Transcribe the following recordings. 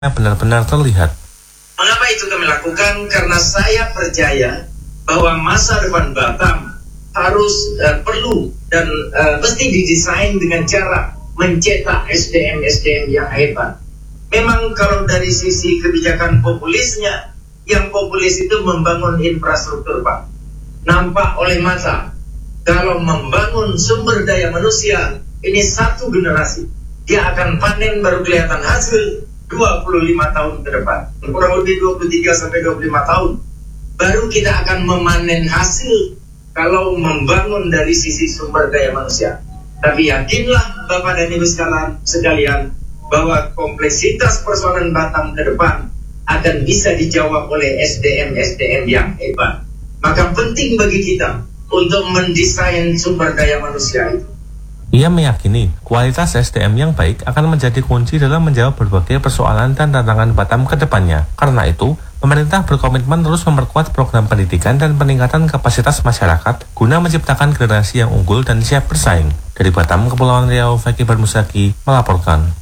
benar-benar terlihat. Mengapa itu kami lakukan? Karena saya percaya bahwa masa depan Batam harus perlu dan mesti didesain dengan cara mencetak SDM-SDM yang hebat. Memang kalau dari sisi kebijakan populisnya, yang populis itu membangun infrastruktur, Pak. Nampak oleh mata. Kalau membangun sumber daya manusia, ini satu generasi. Dia akan panen baru kelihatan hasil 25 tahun ke depan. Kurang lebih 23 sampai 25 tahun. Baru kita akan memanen hasil kalau membangun dari sisi sumber daya manusia. Tapi yakinlah Bapak dan Ibu sekalian bahwa kompleksitas persoalan Batam ke depan akan bisa dijawab oleh SDM-SDM yang hebat. Maka penting bagi kita untuk mendesain sumber daya manusia itu. Ia meyakini kualitas SDM yang baik akan menjadi kunci dalam menjawab berbagai persoalan dan tantangan Batam ke depannya. Karena itu, pemerintah berkomitmen terus memperkuat program pendidikan dan peningkatan kapasitas masyarakat guna menciptakan generasi yang unggul dan siap bersaing. Dari Batam, Kepulauan Riau, Fakih Bermusaki melaporkan.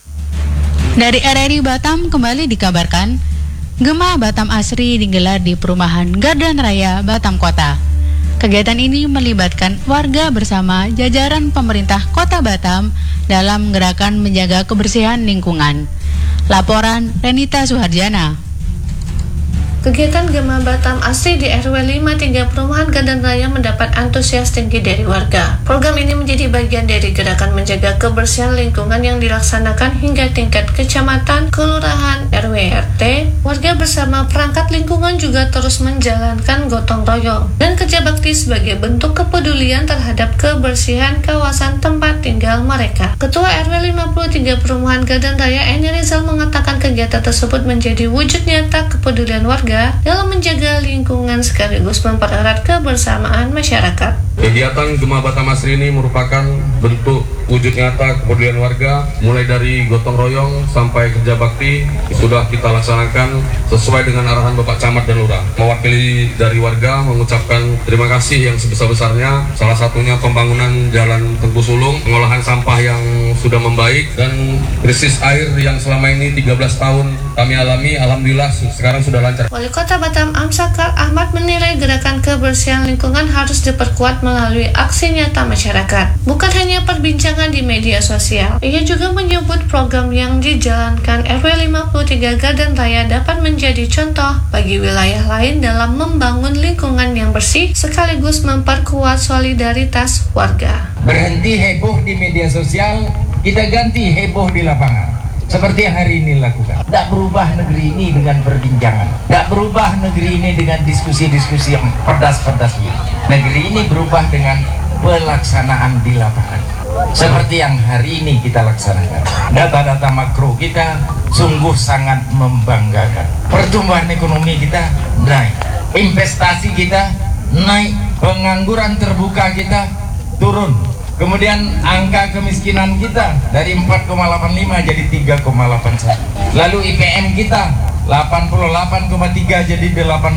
Dari RRI Batam kembali dikabarkan, Gema Batam Asri digelar di perumahan Garden Raya, Batam Kota. Kegiatan ini melibatkan warga bersama jajaran pemerintah Kota Batam dalam gerakan menjaga kebersihan lingkungan. Laporan Renita Suharjana. Kegiatan Gema Batam Asri di RW 53 Perumahan Garden Raya mendapat antusias tinggi dari warga. Program ini menjadi bagian dari gerakan menjaga kebersihan lingkungan yang dilaksanakan hingga tingkat kecamatan, kelurahan, RW, RT. Warga bersama perangkat lingkungan juga terus menjalankan gotong royong dan kerja bakti sebagai bentuk kepedulian terhadap kebersihan kawasan tempat tinggal mereka. Ketua RW 53 Perumahan Garden Raya Eni Rizal mengatakan kegiatan tersebut menjadi wujud nyata kepedulian warga dalam menjaga lingkungan sekaligus mempererat kebersamaan masyarakat. Kegiatan Gema Batam Asri ini merupakan bentuk wujud nyata kepedulian warga, mulai dari gotong royong sampai kerja bakti sudah kita laksanakan sesuai dengan arahan Bapak Camat dan Lurah. Mewakili dari warga mengucapkan terima kasih yang sebesar-besarnya, salah satunya pembangunan Jalan Tengku Sulung, pengolahan sampah yang sudah membaik, dan krisis air yang selama ini 13 tahun kami alami, alhamdulillah sekarang sudah lancar. Wali Kota Batam Amsakar Ahmad menilai gerakan kebersihan lingkungan harus diperkuat melalui aksi nyata masyarakat, bukan hanya perbincangan di media sosial. Ia juga menyebut program yang dijalankan RW 53 Garden Raya dapat menjadi contoh bagi wilayah lain dalam membangun lingkungan yang bersih sekaligus memperkuat solidaritas warga. Berhenti heboh di media sosial, kita ganti heboh di lapangan. Seperti yang hari ini lakukan. Tidak berubah negeri ini dengan perbincangan. Tidak berubah negeri ini dengan diskusi-diskusi yang pedas-pedas ini. Negeri ini berubah dengan pelaksanaan di lapangan. Seperti yang hari ini kita laksanakan. Data-data makro kita sungguh sangat membanggakan. Pertumbuhan ekonomi kita naik. Investasi kita naik. Pengangguran terbuka kita turun. Kemudian angka kemiskinan kita dari 4,85 jadi 3,81. Lalu IPM kita 88,3 jadi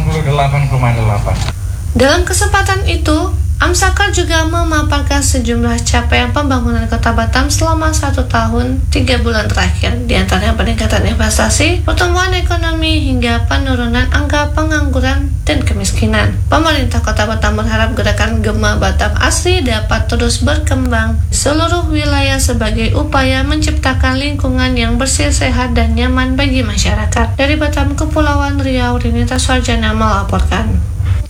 88,8. Dalam kesempatan itu, Amsakar juga memaparkan sejumlah capaian pembangunan Kota Batam selama 1 tahun 3 bulan terakhir, di antaranya peningkatan investasi, pertumbuhan ekonomi, hingga penurunan angka pengangguran dan kemiskinan. Pemerintah Kota Batam berharap gerakan Gema Batam Asri dapat terus berkembang di seluruh wilayah sebagai upaya menciptakan lingkungan yang bersih, sehat, dan nyaman bagi masyarakat. Dari Batam, Kepulauan Riau, Renita Suharjana melaporkan.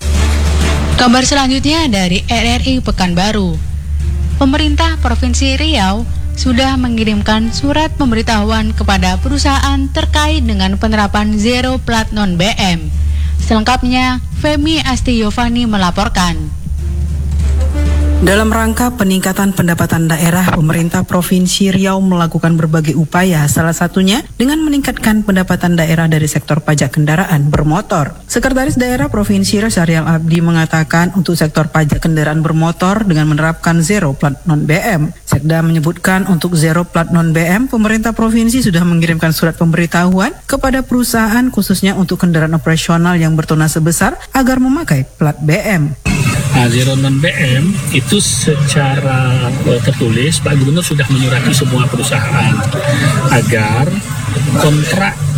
Kabar selanjutnya dari RRI Pekanbaru. Pemerintah Provinsi Riau sudah mengirimkan surat pemberitahuan kepada perusahaan terkait dengan penerapan zero plat non-BM. Selengkapnya, Femi Asti Yovani melaporkan. Dalam rangka peningkatan pendapatan daerah, pemerintah Provinsi Riau melakukan berbagai upaya, salah satunya dengan meningkatkan pendapatan daerah dari sektor pajak kendaraan bermotor. Sekretaris Daerah Provinsi Riau Syahrial Abdi mengatakan untuk sektor pajak kendaraan bermotor dengan menerapkan zero plat non-BM. Sekda menyebutkan untuk zero plat non-BM, pemerintah provinsi sudah mengirimkan surat pemberitahuan kepada perusahaan khususnya untuk kendaraan operasional yang bertonnase besar agar memakai plat BM. Zero non-BM itu secara tertulis Pak Gubernur sudah menyurati semua perusahaan agar kontrak